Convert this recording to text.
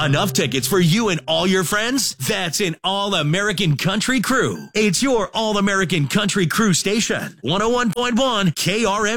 Enough tickets for you and all your friends? That's an All-American Country Crew. It's your All-American Country Crew station. 101.1 KRM.